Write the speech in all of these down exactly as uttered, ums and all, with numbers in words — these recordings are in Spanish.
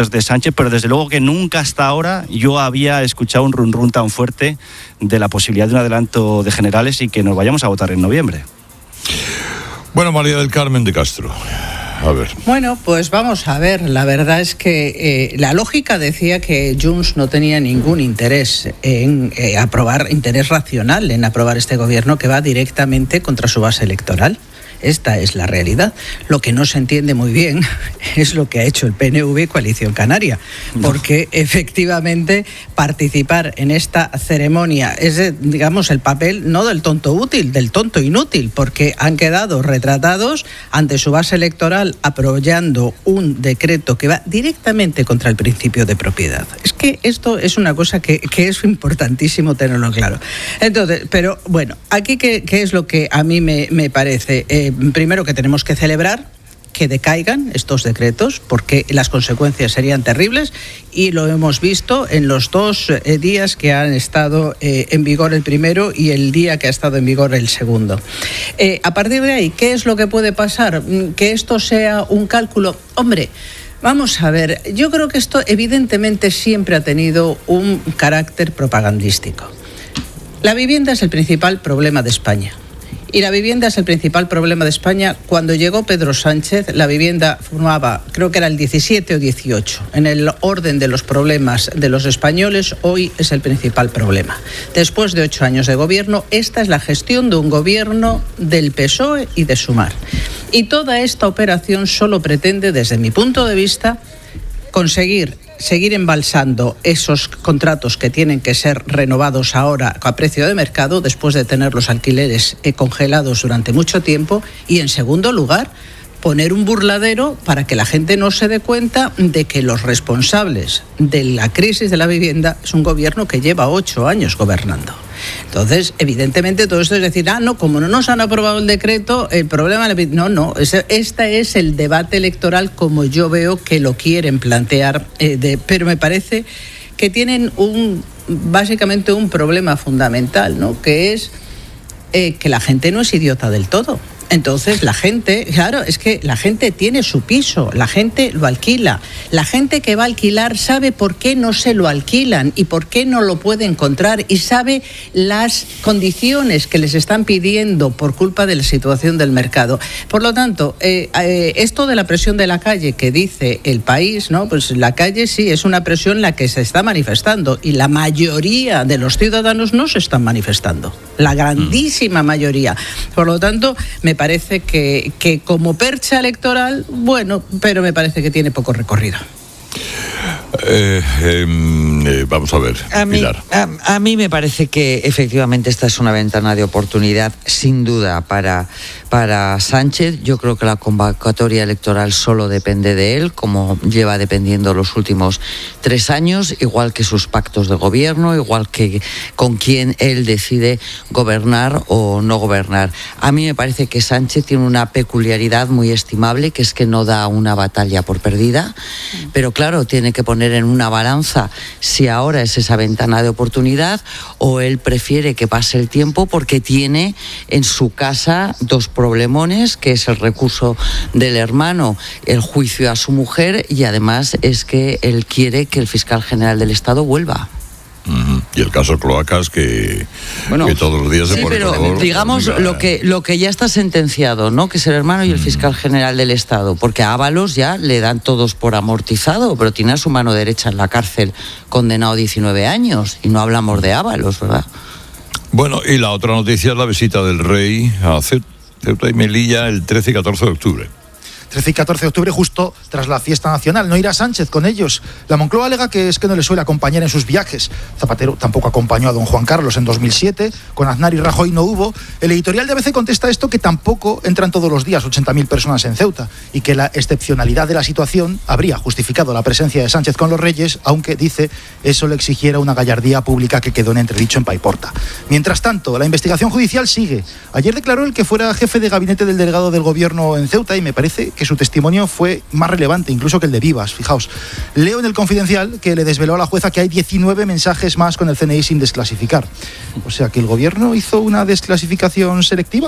decretos de Sánchez, pero desde luego que nunca hasta ahora yo había escuchado un run run tan fuerte de la posibilidad de un adelanto de generales y que nos vayamos a votar en noviembre. Bueno, María del Carmen de Castro. A ver. Bueno, pues vamos a ver. La verdad es que eh, la lógica decía que Junts no tenía ningún interés en eh, aprobar, interés racional en aprobar este gobierno que va directamente contra su base electoral. Esta es la realidad. Lo que no se entiende muy bien es lo que ha hecho el P N V y Coalición Canaria, porque efectivamente participar en esta ceremonia es, digamos, el papel no del tonto útil, del tonto inútil, porque han quedado retratados ante su base electoral apoyando un decreto que va directamente contra el principio de propiedad. Es que esto es una cosa que, que es importantísimo tenerlo claro. Entonces, pero bueno, aquí qué, qué es lo que a mí me, me parece. Eh, Primero, que tenemos que celebrar que decaigan estos decretos, porque las consecuencias serían terribles y lo hemos visto en los dos eh, días que han estado eh, en vigor el primero y el día que ha estado en vigor el segundo. Eh, a partir de ahí, ¿qué es lo que puede pasar? Que esto sea un cálculo. Hombre, vamos a ver, yo creo que esto evidentemente siempre ha tenido un carácter propagandístico. La vivienda es el principal problema de España. Y la vivienda es el principal problema de España. Cuando llegó Pedro Sánchez, la vivienda formaba, creo que era el diecisiete o dieciocho. En el orden de los problemas de los españoles, hoy es el principal problema. Después de ocho años de gobierno, esta es la gestión de un gobierno del P S O E y de Sumar. Y toda esta operación solo pretende, desde mi punto de vista, conseguir seguir embalsando esos contratos que tienen que ser renovados ahora a precio de mercado después de tener los alquileres congelados durante mucho tiempo y, en segundo lugar, poner un burladero para que la gente no se dé cuenta de que los responsables de la crisis de la vivienda es un gobierno que lleva ocho años gobernando. Entonces, evidentemente, todo esto es decir, ah, no, como no nos han aprobado el decreto, el problema... No, no, este es el debate electoral como yo veo que lo quieren plantear, eh, de, pero me parece que tienen un básicamente un problema fundamental, ¿no? Que es eh, que la gente no es idiota del todo. Entonces la gente, claro, es que la gente tiene su piso, la gente lo alquila. La gente que va a alquilar sabe por qué no se lo alquilan y por qué no lo puede encontrar y sabe las condiciones que les están pidiendo por culpa de la situación del mercado. Por lo tanto, eh, eh, esto de la presión de la calle que dice El País, ¿no? Pues la calle sí es una presión la que se está manifestando y la mayoría de los ciudadanos no se están manifestando. La grandísima mayoría. Por lo tanto, me parece que, que como percha electoral, bueno, pero me parece que tiene poco recorrido. Eh, eh, eh, vamos a ver, a mí, Pilar. A, a mí me parece que efectivamente esta es una ventana de oportunidad, sin duda, para, para Sánchez. Yo creo que la convocatoria electoral solo depende de él, como lleva dependiendo los últimos tres años, igual que sus pactos de gobierno, igual que con quién él decide gobernar o no gobernar. A mí me parece que Sánchez tiene una peculiaridad muy estimable, que es que no da una batalla por perdida, pero claro, tiene que poner en una balanza si ahora es esa ventana de oportunidad o él prefiere que pase el tiempo porque tiene en su casa dos problemones, que es el recurso del hermano, el juicio a su mujer y además es que él quiere que el fiscal general del Estado vuelva. Uh-huh. Y el caso Cloacas que, bueno, que todos los días se sí, pone pero color, digamos mira, lo que lo que ya está sentenciado, ¿no? Que es el hermano y el fiscal general del Estado, porque a Ábalos ya le dan todos por amortizado, pero tiene a su mano derecha en la cárcel condenado a diecinueve años y no hablamos de Ábalos, ¿verdad? Bueno, y la otra noticia es la visita del rey a Ceuta y Melilla el trece y catorce de octubre. trece y catorce de octubre, justo tras la fiesta nacional. No irá Sánchez con ellos. La Moncloa alega que es que no le suele acompañar en sus viajes. Zapatero tampoco acompañó a don Juan Carlos en dos mil siete. Con Aznar y Rajoy no hubo. El editorial de A B C contesta esto, que tampoco entran todos los días ochenta mil personas en Ceuta y que la excepcionalidad de la situación habría justificado la presencia de Sánchez con los reyes, aunque, dice, eso le exigiera una gallardía pública que quedó en entredicho en Paiporta. Mientras tanto, la investigación judicial sigue. Ayer declaró el que fuera jefe de gabinete del delegado del gobierno en Ceuta y me parece que su testimonio fue más relevante incluso que el de Vivas. Fijaos, leo en el Confidencial que le desveló a la jueza que hay diecinueve mensajes más con el C N I sin desclasificar. O sea que el gobierno hizo una desclasificación selectiva.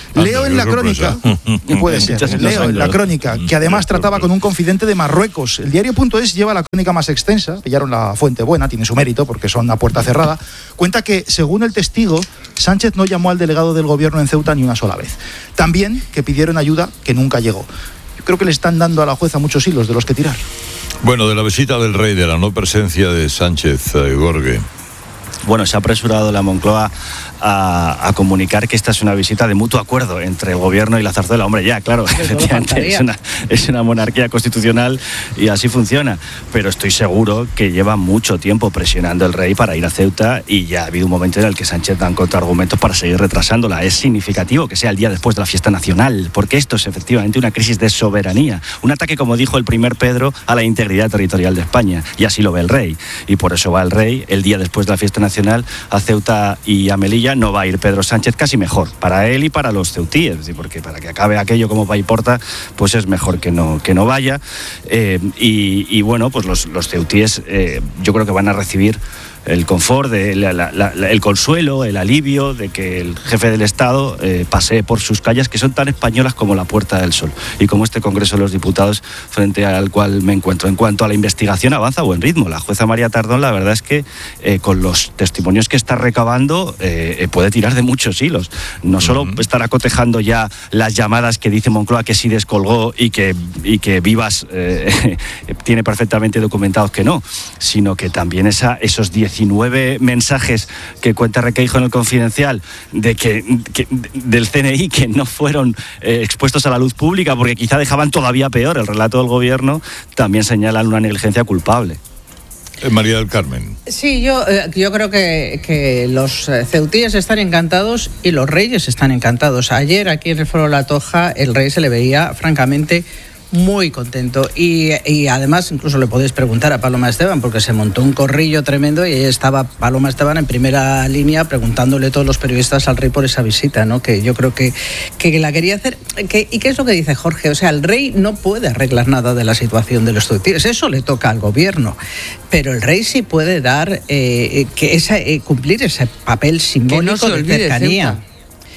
Leo en la crónica, puede ser, leo en la crónica, que además trataba con un confidente de Marruecos. El diario.es lleva la crónica más extensa, pillaron la fuente buena, tiene su mérito porque son a puerta cerrada. Cuenta que, según el testigo, Sánchez no llamó al delegado del gobierno en Ceuta ni una sola vez. También que pidieron ayuda que nunca llegó. Yo creo que le están dando a la jueza muchos hilos de los que tirar. Bueno, de la visita del rey, de la no presencia de Sánchez, eh, Gorge. Bueno, se ha apresurado la Moncloa a, a comunicar que esta es una visita de mutuo acuerdo entre el gobierno y la zarzuela. Hombre, ya, claro, efectivamente es una, es una monarquía constitucional y así funciona. Pero estoy seguro que lleva mucho tiempo presionando el rey para ir a Ceuta y ya ha habido un momento en el que Sánchez da contraargumentos para seguir retrasándola. Es significativo que sea el día después de la fiesta nacional, porque esto es efectivamente una crisis de soberanía. Un ataque, como dijo el primer Pedro, a la integridad territorial de España. Y así lo ve el rey. Y por eso va el rey el día después de la fiesta nacional a Ceuta y a Melilla. No va a ir Pedro Sánchez, casi mejor para él y para los ceutíes, porque para que acabe aquello como Paiporta, pues es mejor que no, que no vaya. Eh, y, y bueno, pues los, los ceutíes eh, yo creo que van a recibir el confort, de la, la, la, el consuelo, el alivio de que el jefe del Estado eh, pasee por sus calles, que son tan españolas como la Puerta del Sol y como este Congreso de los Diputados frente al cual me encuentro. En cuanto a la investigación, avanza a buen ritmo. La jueza María Tardón, la verdad es que eh, con los testimonios que está recabando eh, puede tirar de muchos hilos. No solo uh-huh. estará cotejando ya las llamadas que dice Moncloa que sí descolgó y que, y que Vivas eh, tiene perfectamente documentados que no, sino que también esa, esos diecinueve mensajes que cuenta Requeijo en el Confidencial de que, que del C N I que no fueron eh, expuestos a la luz pública porque quizá dejaban todavía peor el relato del gobierno, también señalan una negligencia culpable. María del Carmen. Sí, yo, eh, yo creo que, que los ceutíes están encantados y los reyes están encantados. Ayer aquí en el Foro La Toja el rey se le veía francamente muy contento y, y además incluso le podéis preguntar a Paloma Esteban porque se montó un corrillo tremendo y estaba Paloma Esteban en primera línea preguntándole a todos los periodistas al rey por esa visita, ¿no? Que yo creo que, que la quería hacer. Que, ¿Y qué es lo que dice Jorge? O sea, el rey no puede arreglar nada de la situación de los ceutíes, eso le toca al gobierno, pero el rey sí puede dar eh, que esa, eh, cumplir ese papel simbólico no de cercanía. Ceuta.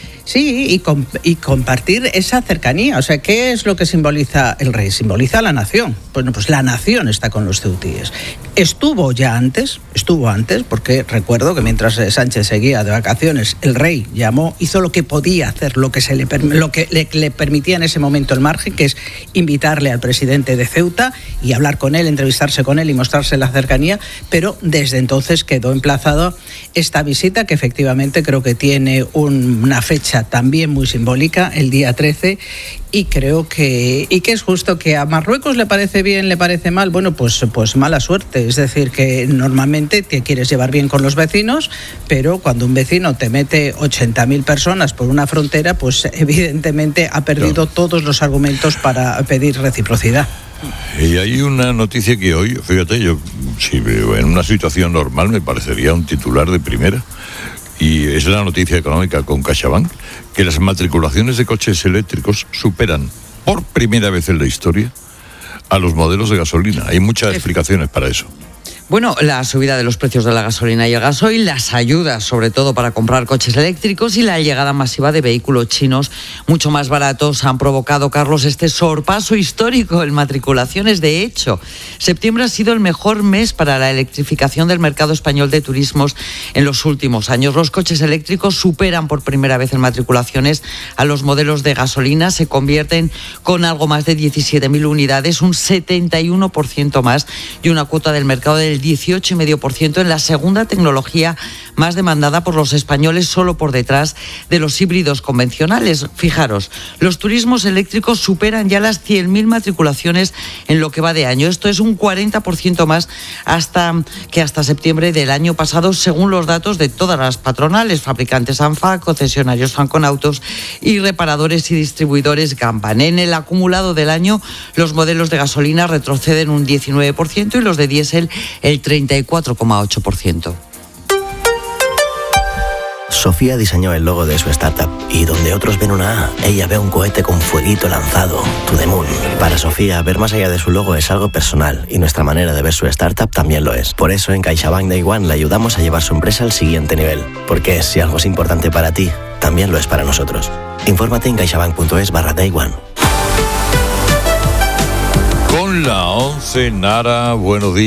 Sí, y, com- y compartir esa cercanía. O sea, ¿qué es lo que simboliza el rey? Simboliza a la nación. Bueno, pues la nación está con los ceutíes. Estuvo ya antes, estuvo antes, porque recuerdo que mientras Sánchez seguía de vacaciones, el rey llamó, hizo lo que podía hacer, lo que, se le, lo que le, le permitía en ese momento el margen, que es invitarle al presidente de Ceuta y hablar con él, entrevistarse con él y mostrarse la cercanía, pero desde entonces quedó emplazado esta visita, que efectivamente creo que tiene un, una fecha también muy simbólica, el día trece, y creo que y que es justo. Que a Marruecos le parece bien, le parece mal, bueno, pues, pues mala suerte. Es decir, que normalmente te quieres llevar bien con los vecinos, pero cuando un vecino te mete ochenta mil personas por una frontera, pues evidentemente ha perdido claro. todos los argumentos para pedir reciprocidad. Y hay una noticia que hoy, fíjate, yo si en una situación normal me parecería un titular de primera. Y es la noticia económica con CaixaBank, que las matriculaciones de coches eléctricos superan por primera vez en la historia a los modelos de gasolina. Hay muchas explicaciones para eso. Bueno, la subida de los precios de la gasolina y el gasoil, las ayudas sobre todo para comprar coches eléctricos y la llegada masiva de vehículos chinos mucho más baratos han provocado, Carlos, este sorpaso histórico en matriculaciones. De hecho, septiembre ha sido el mejor mes para la electrificación del mercado español de turismos en los últimos años. Los coches eléctricos superan por primera vez en matriculaciones a los modelos de gasolina, se convierten con algo más de diecisiete mil unidades, un setenta y uno por ciento más y una cuota del mercado del dieciocho coma cinco por ciento en la segunda tecnología más demandada por los españoles, solo por detrás de los híbridos convencionales. Fijaros, los turismos eléctricos superan ya las cien mil matriculaciones en lo que va de año. Esto es un cuarenta por ciento más hasta que hasta septiembre del año pasado, según los datos de todas las patronales, fabricantes ANFA, concesionarios Fanconautos y reparadores y distribuidores Gamban. En el acumulado del año, los modelos de gasolina retroceden un diecinueve por ciento y los de diésel el treinta y cuatro coma ocho por ciento. Sofía diseñó el logo de su startup y donde otros ven una A, ella ve un cohete con fueguito lanzado, to the moon. Para Sofía, ver más allá de su logo es algo personal y nuestra manera de ver su startup también lo es. Por eso en CaixaBank Day One le ayudamos a llevar su empresa al siguiente nivel, porque si algo es importante para ti, también lo es para nosotros. Infórmate en caixabank.es barra Day One. Con la once, Nara, buenos días.